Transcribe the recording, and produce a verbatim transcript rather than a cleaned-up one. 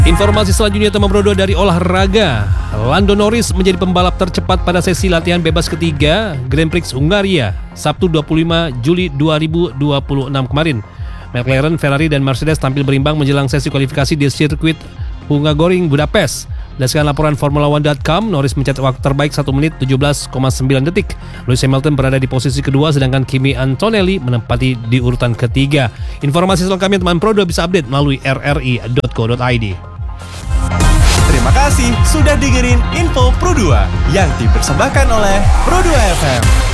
Informasi selanjutnya teman Pro dua dari olahraga. Lando Norris menjadi pembalap tercepat pada sesi latihan bebas ketiga Grand Prix Hungaria Sabtu dua puluh lima Juli dua ribu dua puluh enam kemarin. McLaren, Ferrari dan Mercedes tampil berimbang menjelang sesi kualifikasi di sirkuit Hungaroring Budapest. Berdasarkan laporan Formula One dot com, Norris mencetak waktu terbaik satu menit tujuh belas koma sembilan detik. Lewis Hamilton berada di posisi kedua, sedangkan Kimi Antonelli menempati di urutan ketiga. Informasi selengkapnya teman Pro dua bisa update melalui r r i dot co dot i d. Terima kasih sudah dengerin Info Pro dua yang dipersembahkan oleh Pro dua F M.